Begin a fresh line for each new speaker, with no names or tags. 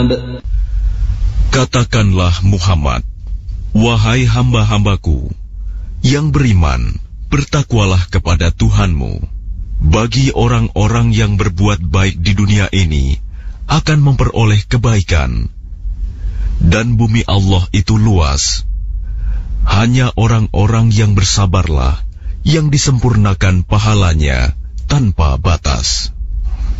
Katakanlah Muhammad, wahai hamba-hambaku yang beriman, bertakwalah kepada Tuhanmu. Bagi orang-orang yang berbuat baik di dunia ini akan memperoleh kebaikan. Dan bumi Allah itu luas. Hanya orang-orang yang bersabarlah yang disempurnakan pahalanya tanpa batas.